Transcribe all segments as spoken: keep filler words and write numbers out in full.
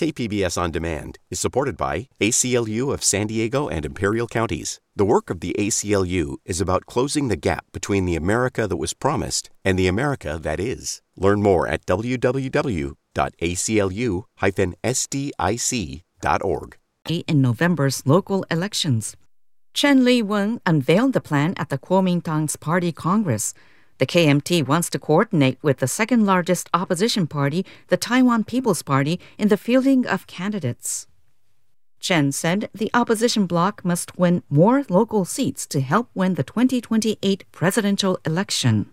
K P B S On Demand is supported by A C L U of San Diego and Imperial Counties. The work of the A C L U is about closing the gap between the America that was promised and the America that is. Learn more at w w w dot a c l u dash s d i c dot org. In November's local elections, Chen Li-wen unveiled the plan at the Kuomintang's Party Congress. The K M T wants to coordinate with the second-largest opposition party, the Taiwan People's Party, in the fielding of candidates. Chen said the opposition bloc must win more local seats to help win the twenty twenty-eight presidential election.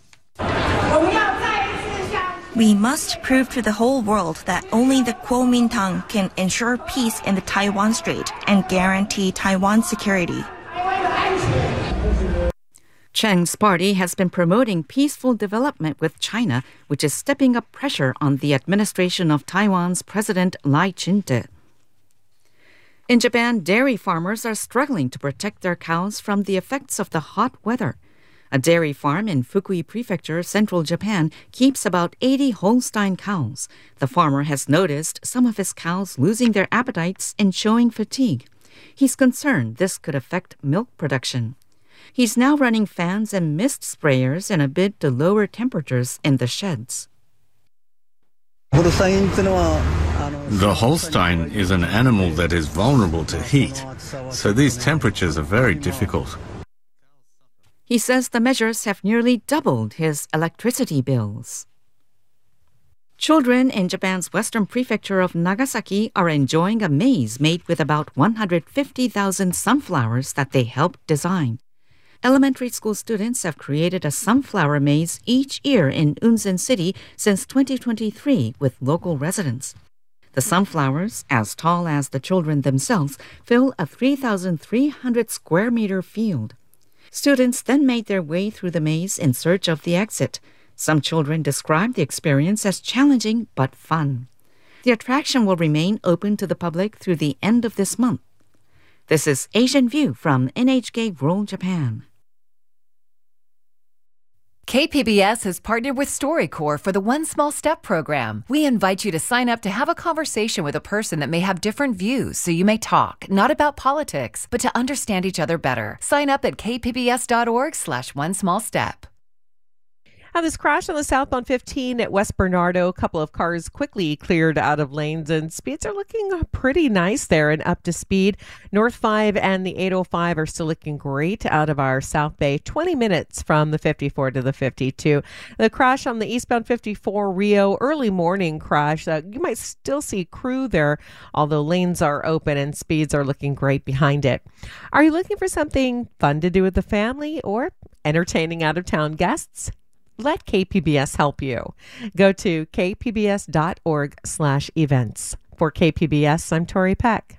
We must prove to the whole world that only the Kuomintang can ensure peace in the Taiwan Strait and guarantee Taiwan's security. Cheng's party has been promoting peaceful development with China, which is stepping up pressure on the administration of Taiwan's President Lai Ching-te. In Japan, dairy farmers are struggling to protect their cows from the effects of the hot weather. A dairy farm in Fukui Prefecture, central Japan, keeps about eighty Holstein cows. The farmer has noticed some of his cows losing their appetites and showing fatigue. He's concerned this could affect milk production. He's now running fans and mist sprayers in a bid to lower temperatures in the sheds. The Holstein is an animal that is vulnerable to heat, so these temperatures are very difficult. He says the measures have nearly doubled his electricity bills. Children in Japan's western prefecture of Nagasaki are enjoying a maze made with about one hundred fifty thousand sunflowers that they helped design. Elementary school students have created a sunflower maze each year in Unzen City since twenty twenty-three with local residents. The sunflowers, as tall as the children themselves, fill a three thousand three hundred square meter field. Students then made their way through the maze in search of the exit. Some children described the experience as challenging but fun. The attraction will remain open to the public through the end of this month. This is Asian View from N H K World Japan. K P B S has partnered with StoryCorps for the One Small Step program. We invite you to sign up to have a conversation with a person that may have different views, so you may talk, not about politics, but to understand each other better. Sign up at k p b s dot org slash one small step. Now, this crash on the southbound fifteen at West Bernardo, a couple of cars quickly cleared out of lanes, and speeds are looking pretty nice there and up to speed. North five and the eight oh five are still looking great out of our South Bay, twenty minutes from the fifty-four to the fifty-two. The crash on the eastbound fifty-four Rio, early morning crash. Uh, you might still see crew there, although lanes are open and speeds are looking great behind it. Are you looking for something fun to do with the family or entertaining out-of-town guests? Let K P B S help you. Go to k p b s dot org slash events. For K P B S, I'm Tori Peck.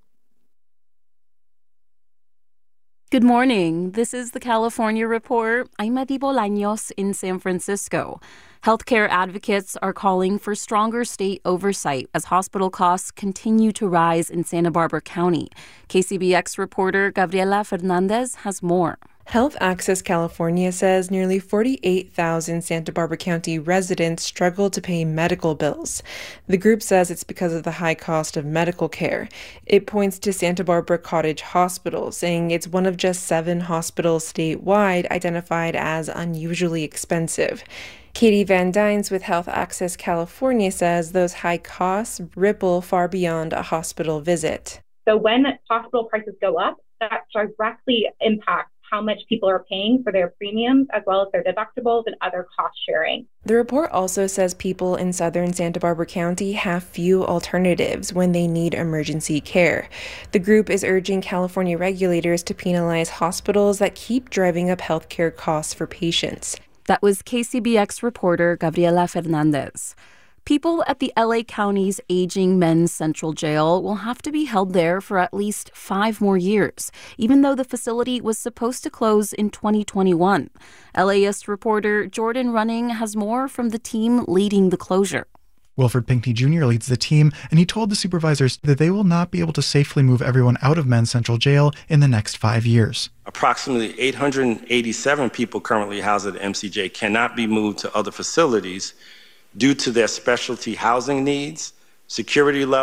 Good morning. This is the California Report. I'm Adi Bolaños in San Francisco. Healthcare advocates are calling for stronger state oversight as hospital costs continue to rise in Santa Barbara County. K C B X reporter Gabriela Fernandez has more. Health Access California says nearly forty-eight thousand Santa Barbara County residents struggle to pay medical bills. The group says it's because of the high cost of medical care. It points to Santa Barbara Cottage Hospital, saying it's one of just seven hospitals statewide identified as unusually expensive. Katie Van Dynes with Health Access California says those high costs ripple far beyond a hospital visit. So when hospital prices go up, that directly impacts how much people are paying for their premiums, as well as their deductibles and other cost sharing. The report also says people in southern Santa Barbara County have few alternatives when they need emergency care. The group is urging California regulators to penalize hospitals that keep driving up healthcare costs for patients. That was K C B X reporter Gabriela Fernandez. People at the L A County's aging men's central jail will have to be held there for at least five more years, even though the facility was supposed to close in twenty twenty-one. L A ist reporter Jordan Running has more from the team leading the closure. Wilfred Pinckney Junior leads the team, and he told the supervisors that they will not be able to safely move everyone out of men's central jail in the next five years. Approximately eight hundred eighty-seven people currently housed at M C J cannot be moved to other facilities due to their specialty housing needs, security levels,